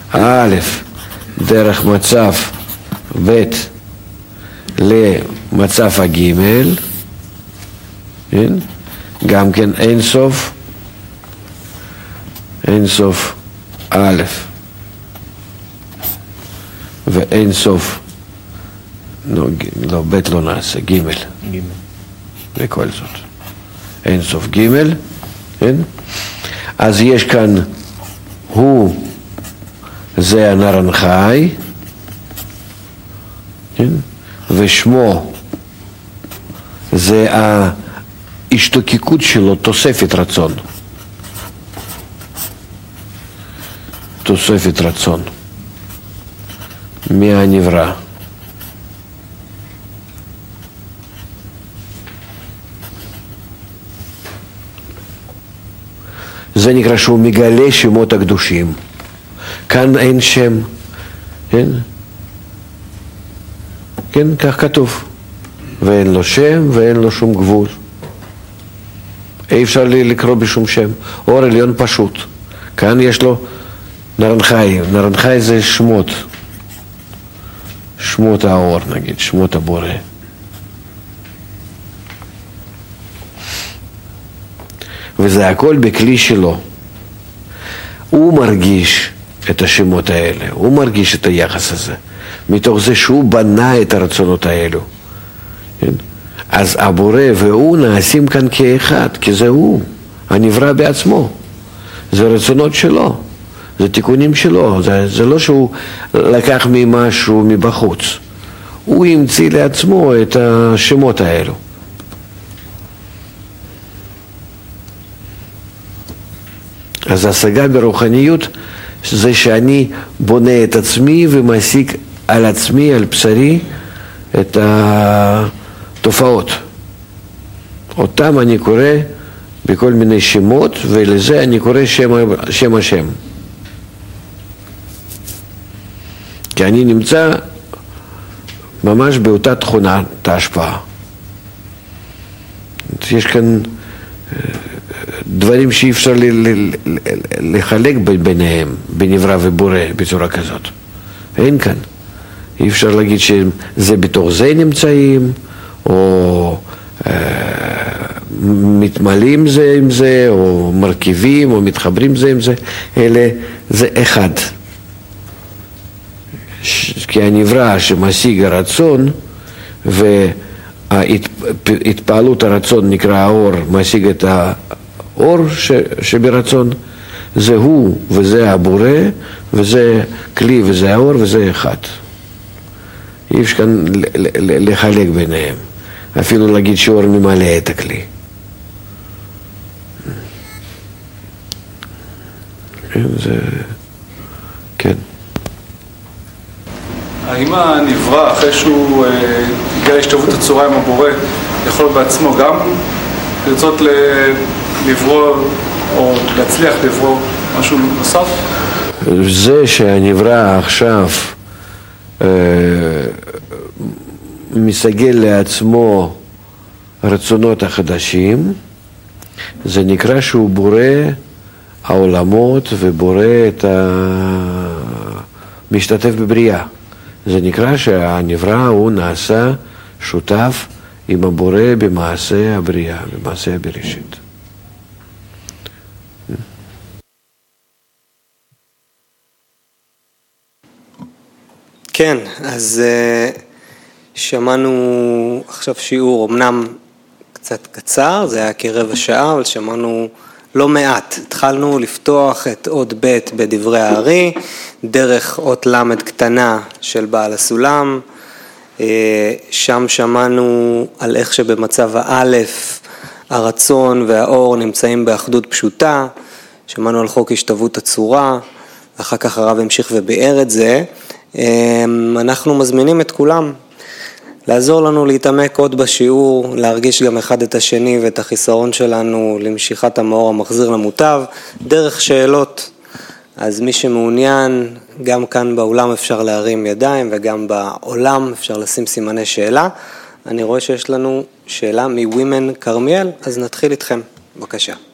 א' דרך מצב ב' למצב הג', כן? גם כן אין סוף א' ואין סוף, לא, ב' לא נעשה, ג' בכל זאת אין סוף ג', כן? אז יש כאן הוא זה הנרנחי, כן? ושמו זה ההשתוקקות שלו, תוספת רצון, תוספת רצון מהנברא. זה נקרא שהוא מגלה שמות הקדושים. כאן אין שם, כן? כן, כך כתוב. ואין לו שם ואין לו שום גבול. אי אפשר לקרוא בשום שם. אור עליון פשוט. כאן יש לו נרנחי. נרנחי זה שמות. שמות האור, נגיד, שמות הבורא. וזה הכל בכלי שלו. הוא מרגיש את השמות האלה, הוא מרגיש את היחס הזה, מתוך זה שהוא בנה את הרצונות האלו. כן? אז הבורא והוא נעשים כאן כאחד, כי זה הוא, הנברא בעצמו. זה רצונות שלו, זה תיקונים שלו, זה לא שהוא לקח ממשהו מבחוץ. הוא המציא לעצמו את השמות האלו. אז השגה ברוחניות זה שאני בונה את עצמי ומסיק על עצמי, על בשרי, את התופעות. אותם אני קורא בכל מיני שמות, ולזה אני קורא שם השם. כי אני נמצא ממש באותה תכונה, את ההשפעה. יש כאן דברים שאי אפשר לחלק ביניהם, בנברא ובורא, בצורה כזאת. אין כאן. אי אפשר להגיד שזה בתוך זה נמצאים, או מתמלאים זה עם זה, או מרכיבים, או מתחברים זה עם זה, אלא זה אחד. כי הנברא שמשיג הרצון, והתפעלות הרצון נקרא האור, משיג את האור שברצון, זה הוא וזה הבורא, וזה כלי וזה האור וזה אחד. אי אפשר כאן לחלק ביניהם, אפילו להגיד שאור ממלא את הכלי. כן. האם הנברא, אחרי שהוא הגיע להשתוות הצורה עם הבורא, יכול בעצמו גם לרצות לברוא או להצליח לברוא משהו נוסף? זה שהנברא עכשיו מסגל לעצמו רצונות החדשים, זה נקרא שהוא בורא העולמות ובורא את משתתף בבריאה. זה נקרא שהנברא הוא נעשה שותף עם הבורא במעשה הבריאה, במעשה הבראשית. כן, אז שמענו עכשיו שיעור אמנם קצת קצר, זה היה כרבע שעה, אבל שמענו לא מעט. התחלנו לפתוח את אות ב' בדברי הארי, דרך אות למד קטנה של בעל הסולם, שם שמענו על איך שבמצב האלף הרצון והאור נמצאים באחדות פשוטה, שמענו על חוק השתוות הצורה, אחר כך הרב המשיך וביאר את זה. אנחנו מזמינים את כולם לעזור לנו להתעמק עוד בשיעור, להרגיש גם אחד את השני ואת החיסרון שלנו למשיכת המאור המחזיר למוטב, דרך שאלות. אז מי שמעוניין, גם כאן באולם אפשר להרים ידיים וגם בעולם אפשר לשים סימני שאלה. אני רואה שיש לנו שאלה מווימן קרמיאל, אז נתחיל איתכם, בבקשה.